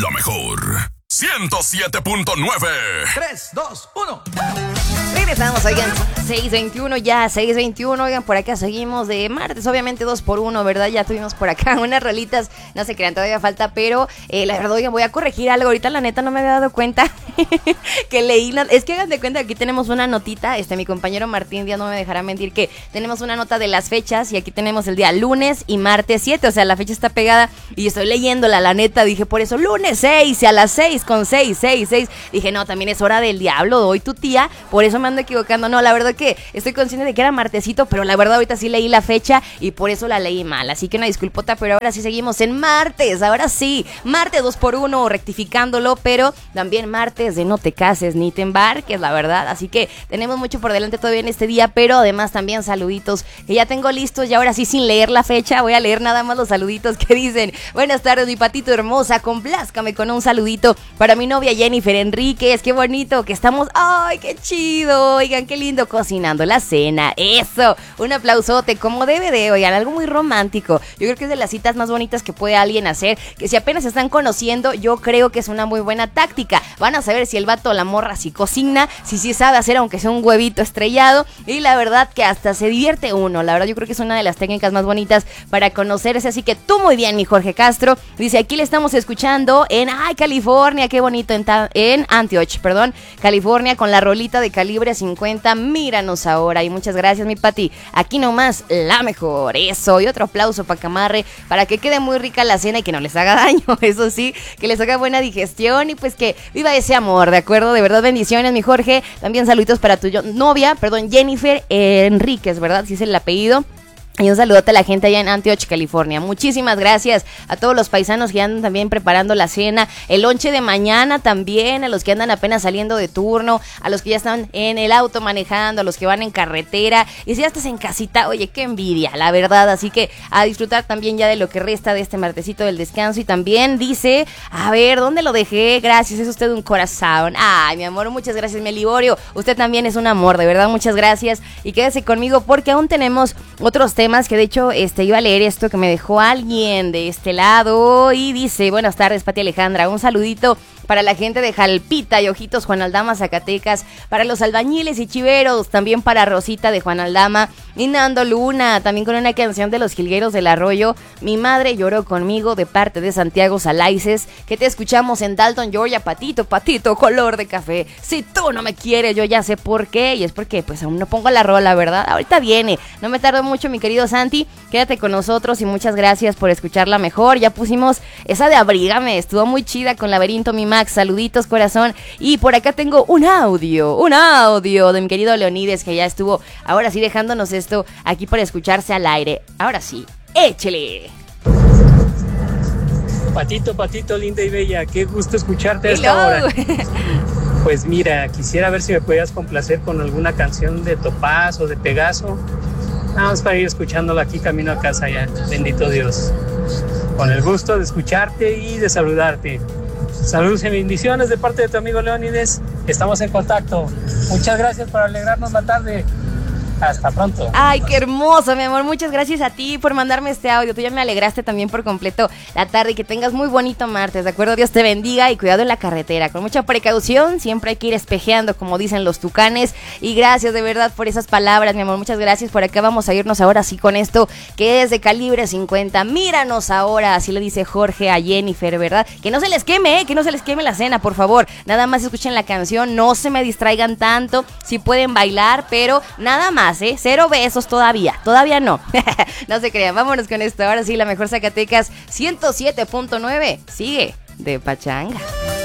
La mejor 107.9. 3, 2, 1. Regresamos, oigan, 6:21 ya, 6:21, oigan, por acá seguimos de martes, obviamente 2x1, ¿verdad? Ya tuvimos por acá unas rolitas, no se crean, todavía falta, pero la verdad, oigan, voy a corregir algo, ahorita la neta no me había dado cuenta que leí, es que hagan de cuenta que aquí tenemos una notita, mi compañero Martín Díaz no me dejará mentir que tenemos una nota de las fechas y aquí tenemos el día lunes y martes 7, o sea, la fecha está pegada y estoy leyéndola, la neta, dije por eso, lunes 6 y a las 6 con 6, dije no, también es hora del diablo, hoy tu tía, por eso me ando equivocando, no, la verdad que estoy consciente de que era martesito, pero la verdad ahorita sí leí la fecha y por eso la leí mal, así que una disculpota, pero ahora sí seguimos en martes, ahora sí, martes 2x1, rectificándolo, pero también martes de no te cases ni te embarques, la verdad, así que tenemos mucho por delante todavía en este día, pero además también saluditos que ya tengo listos y ahora sí sin leer la fecha, voy a leer nada más los saluditos que dicen, buenas tardes mi patito hermosa, complázcame con un saludito para mi novia Jennifer Enríquez, qué bonito que estamos, ay, qué chido, oigan, qué lindo cocinando la cena, eso, un aplausote como debe de, oigan, algo muy romántico, yo creo que es de las citas más bonitas que puede alguien hacer, que si apenas se están conociendo, yo creo que es una muy buena táctica, van a saber si el vato o la morra sí cocina, si sí sabe hacer aunque sea un huevito estrellado, y la verdad que hasta se divierte uno, la verdad yo creo que es una de las técnicas más bonitas para conocerse, así que tú muy bien mi Jorge Castro, dice aquí le estamos escuchando en, California, qué bonito, en Antioch, California, con la rolita de Calibre 50, míranos ahora, y muchas gracias mi Pati, aquí nomás la mejor, eso, y otro aplauso para Camarre, para que quede muy rica la cena y que no les haga daño, eso sí, que les haga buena digestión y pues que viva ese amor, ¿de acuerdo? De verdad, bendiciones mi Jorge, también saluditos para tu novia, Jennifer Enríquez, ¿verdad? Si es el apellido. Y un saludote a la gente allá en Antioch, California. Muchísimas gracias a todos los paisanos que andan también preparando la cena, el lonche de mañana también, a los que andan apenas saliendo de turno, a los que ya están en el auto manejando, a los que van en carretera. Y si ya estás en casita, oye, qué envidia, la verdad. Así que a disfrutar también ya de lo que resta de este martesito del descanso. Y también dice, a ver, ¿dónde lo dejé? Gracias, es usted un corazón. Ay, mi amor, muchas gracias, mi Liborio. Usted también es un amor, de verdad, muchas gracias. Y quédese conmigo porque aún tenemos otros temas que de hecho iba a leer esto que me dejó alguien de este lado y dice, buenas tardes Pati Alejandra, un saludito para la gente de Jalpita y Ojitos Juan Aldama, Zacatecas, para los albañiles y chiveros, también para Rosita de Juan Aldama y Nando Luna, también con una canción de los Jilgueros del Arroyo, Mi Madre Lloró Conmigo, de parte de Santiago Salaices, que te escuchamos en Dalton, Georgia, Patito, color de café, si tú no me quieres, yo ya sé por qué, y es porque pues aún no pongo la rola, ¿verdad? Ahorita viene, no me tardo mucho mi querido Santi, quédate con nosotros y muchas gracias por escucharla mejor, ya pusimos esa de Abrígame, estuvo muy chida con Laberinto, mi Max, saluditos corazón, y por acá tengo un audio de mi querido Leonides que ya estuvo ahora sí dejándonos esto aquí para escucharse al aire, ahora sí, échele. Patito, linda y bella, qué gusto escucharte a esta hora. Pues mira, quisiera ver si me podías complacer con alguna canción de Topaz o de Pegaso, nada más para ir escuchándola aquí camino a casa ya, bendito Dios, con el gusto de escucharte y de saludarte. Saludos y bendiciones de parte de tu amigo Leónides. Estamos en contacto. Muchas gracias por alegrarnos la tarde. Hasta pronto. Ay, qué hermoso, mi amor. Muchas gracias a ti por mandarme este audio. Tú ya me alegraste también por completo la tarde y que tengas muy bonito martes, ¿de acuerdo? Dios te bendiga y cuidado en la carretera. Con mucha precaución, siempre hay que ir espejeando, como dicen los tucanes. Y gracias de verdad por esas palabras, mi amor. Muchas gracias. Por acá vamos a irnos ahora sí con esto que es de Calibre 50. Míranos ahora, así le dice Jorge a Jennifer, ¿verdad? Que no se les queme, que no se les queme la cena, por favor. Nada más escuchen la canción, no se me distraigan tanto. Si pueden bailar, pero nada más. Cero besos todavía no. No se crean, vámonos con esto. Ahora sí, la mejor Zacatecas 107.9 sigue de pachanga.